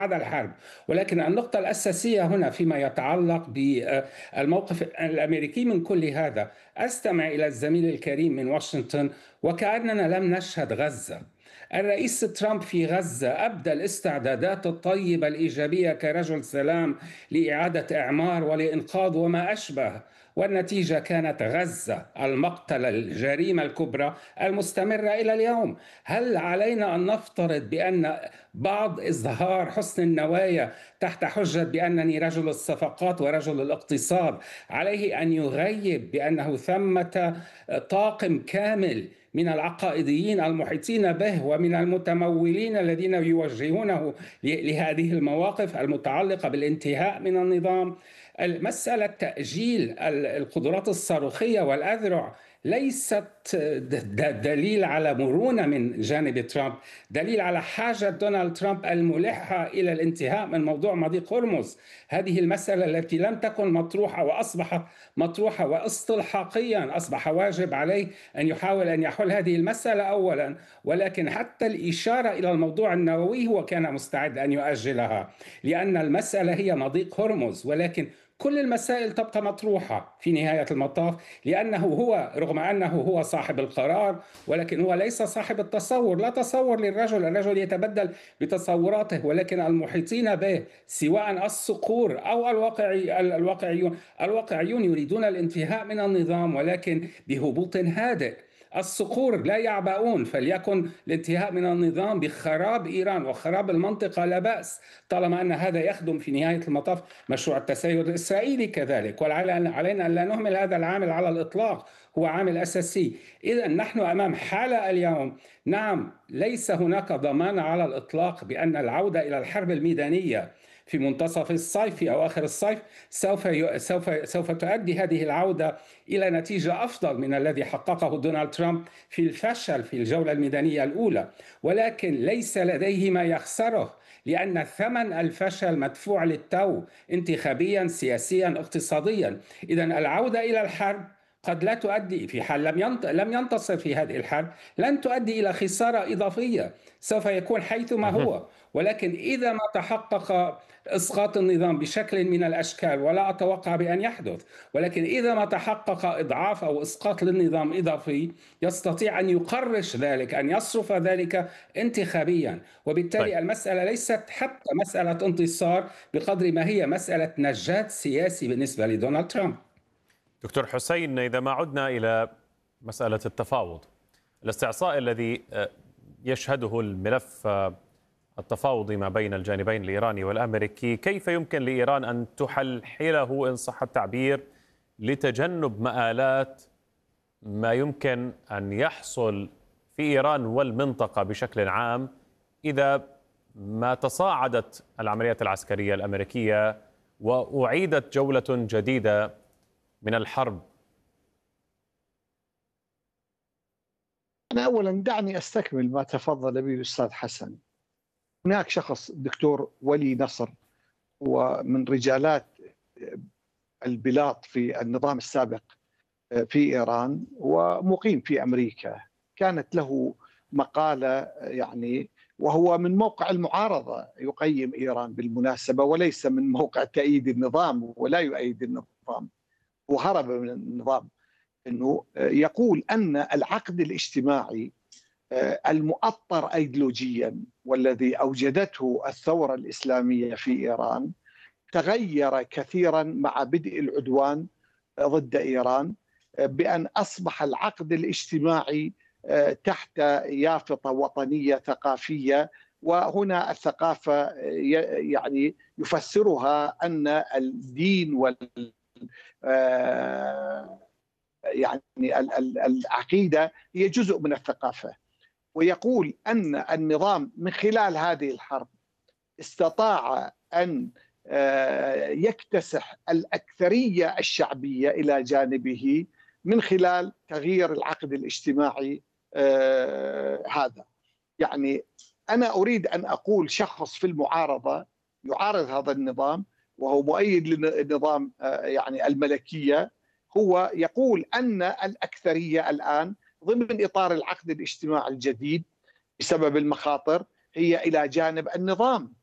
بعد الحرب. ولكن النقطة الأساسية هنا فيما يتعلق بالموقف الأمريكي من كل هذا، أستمع إلى الزميل الكريم من واشنطن وكأننا لم نشهد غزة. الرئيس ترامب في غزة أبدى الاستعدادات الطيبة الإيجابية كرجل سلام لإعادة إعمار ولإنقاذ وما أشبه، والنتيجة كانت غزة، المقتل، الجريمة الكبرى المستمرة إلى اليوم. هل علينا أن نفترض بأن بعض إظهار حسن النوايا تحت حجة بأنني رجل الصفقات ورجل الاقتصاد عليه أن يغيب بأنه ثمة طاقم كامل من العقائديين المحيطين به ومن المتمولين الذين يوجهونه لهذه المواقف المتعلقة بالانتهاء من النظام؟ مسألة تأجيل القدرات الصاروخية والأذرع ليست دليل على مرونة من جانب ترامب، دليل على حاجة دونالد ترامب الملحة إلى الانتهاء من موضوع مضيق هرمز. هذه المسألة التي لم تكن مطروحة وأصبحت مطروحة، واصطلاحيا أصبح واجب عليه أن يحاول أن يحل هذه المسألة أولا، ولكن حتى الإشارة إلى الموضوع النووي هو كان مستعد أن يؤجلها، لأن المسألة هي مضيق هرمز. ولكن كل المسائل تبقى مطروحة في نهاية المطاف، لأنه هو رغم أنه هو صاحب القرار، ولكن هو ليس صاحب التصور. لا تصور للرجل، الرجل يتبدل بتصوراته، ولكن المحيطين به سواء الصقور أو الواقعيون يريدون الانتهاء من النظام، ولكن بهبوط هادئ. الصقور لا يعبؤون، فليكن الانتهاء من النظام بخراب إيران وخراب المنطقة لا بأس، طالما أن هذا يخدم في نهاية المطاف مشروع التسيد الإسرائيلي كذلك. وعلينا أن لا نهمل هذا العامل على الإطلاق، هو عامل أساسي. إذا نحن أمام حالة اليوم، نعم، ليس هناك ضمان على الإطلاق بأن العودة إلى الحرب الميدانية في منتصف الصيف، في أواخر الصيف، سوف تؤدي هذه العودة إلى نتيجة أفضل من الذي حققه دونالد ترامب في الفشل في الجولة الميدانية الأولى. ولكن ليس لديه ما يخسره، لأن ثمن الفشل مدفوع للتو، انتخابيا، سياسيا، اقتصاديا. إذا العودة إلى الحرب قد لا تؤدي، في حال لم ينتصر في هذه الحرب، لن تؤدي إلى خسارة إضافية، سوف يكون حيثما هو. ولكن إذا ما تحقق إسقاط النظام بشكل من الأشكال، ولا أتوقع بأن يحدث، ولكن إذا ما تحقق إضعاف أو إسقاط للنظام إضافي، يستطيع أن يقرش ذلك، أن يصرف ذلك انتخابيا. طيب وبالتالي المسألة ليست حتى مسألة انتصار بقدر ما هي مسألة نجاة سياسي بالنسبة لدونالد ترامب. دكتور حسين، إذا ما عدنا إلى مسألة التفاوض، الاستعصاء الذي يشهده الملف التفاوضي ما بين الجانبين الإيراني والأمريكي، كيف يمكن لإيران أن تحلحله إن صح التعبير لتجنب مآلات ما يمكن أن يحصل في إيران والمنطقة بشكل عام إذا ما تصاعدت العمليات العسكرية الأمريكية وأعيدت جولة جديدة من الحرب؟ أنا أولا دعني أستكمل ما تفضل به الأستاذ حسن. هناك شخص الدكتور ولي نصر، ومن رجالات البلاط في النظام السابق في إيران ومقيم في أمريكا، كانت له مقالة وهو من موقع المعارضة يقيم إيران بالمناسبة، وليس من موقع تأييد النظام، ولا يؤيد النظام، وهرب من النظام. أنه يقول أن العقد الاجتماعي المؤطر أيديولوجيا والذي أوجدته الثورة الإسلامية في إيران تغير كثيرا مع بدء العدوان ضد إيران، بأن أصبح العقد الاجتماعي تحت يافطة وطنية ثقافية. وهنا الثقافة يفسرها أن الدين العقيدة هي جزء من الثقافة. ويقول أن النظام من خلال هذه الحرب استطاع أن يكتسح الأكثرية الشعبية إلى جانبه من خلال تغيير العقد الاجتماعي هذا. أنا أريد أن أقول شخص في المعارضة يعارض هذا النظام وهو مؤيد للنظام الملكية، هو يقول أن الأكثرية الآن ضمن إطار العقد الاجتماعي الجديد بسبب المخاطر هي إلى جانب النظام،